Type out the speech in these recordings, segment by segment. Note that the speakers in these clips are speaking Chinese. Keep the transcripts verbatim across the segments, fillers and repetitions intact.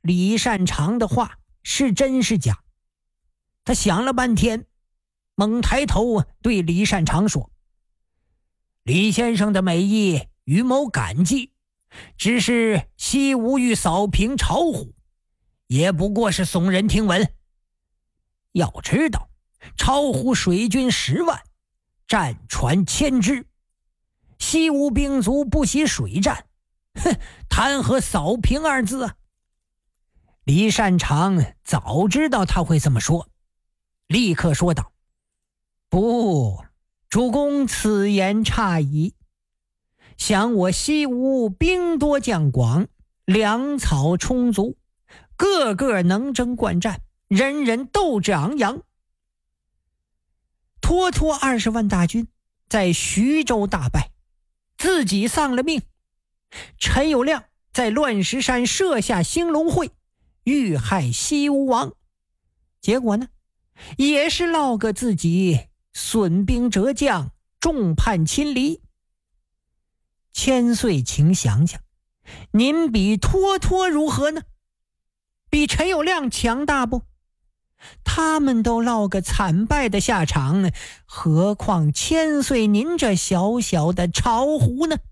李善长的话是真是假。他想了半天，猛抬头对李善长说：李先生的美意于某感激，只是西吴欲扫平巢湖，也不过是耸人听闻。要知道巢湖水军十万，战船千只，西吴兵卒不惜水战，哼，谈何扫平二字啊？李善长早知道他会这么说，立刻说道：不，主公此言差矣。想我西吴兵多将广，粮草充足，个个能征惯战，人人斗志昂扬。脱脱二十万大军在徐州大败，自己丧了命。陈友谅在乱石山设下兴隆会，欲害西吴王，结果呢，也是落个自己损兵折将，众叛亲离。千岁，请想想，您比脱脱如何呢？比陈友谅强大不？他们都落个惨败的下场，何况千岁您这小小的巢湖呢？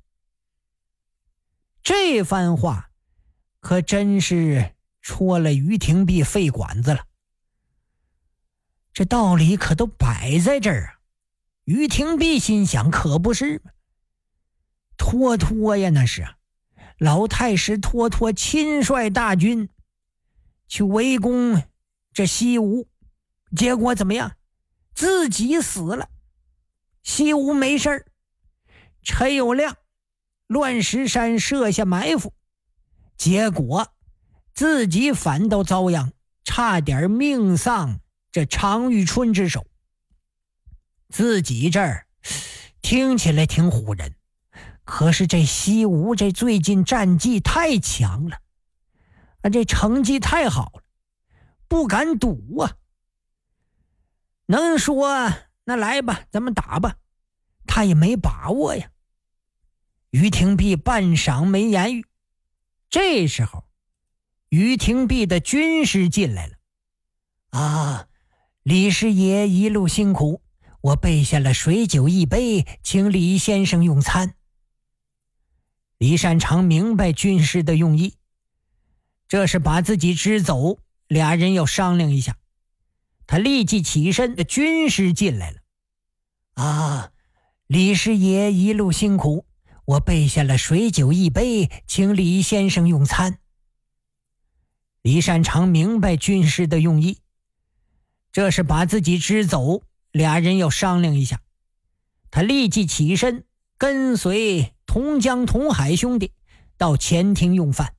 这番话可真是戳了于廷弼肺管子了。这道理可都摆在这儿啊！于廷弼心想，可不是吗？脱脱呀，那是啊，老太师脱脱亲率大军去围攻这西吴，结果怎么样？自己死了，西吴没事儿。陈友谅乱石山设下埋伏，结果自己反倒遭殃，差点命丧这常遇春之手。自己这儿听起来挺唬人，可是这西吴这最近战绩太强了啊，这成绩太好了，不敢赌啊。能说那来吧，咱们打吧，他也没把握呀。于廷弼半晌没言语。这时候于廷弼的军师进来了。啊，李师爷一路辛苦，我备下了水酒一杯，请李先生用餐。李善长明白军师的用意，这是把自己支走，俩人要商量一下。他立即起身，军师进来了。啊，李师爷一路辛苦，我备下了水酒一杯，请李先生用餐。李善长明白军师的用意，这是把自己支走，俩人要商量一下。他立即起身，跟随同江同海兄弟到前厅用饭。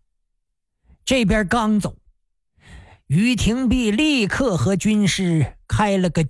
这边刚走，于廷弼立刻和军师开了个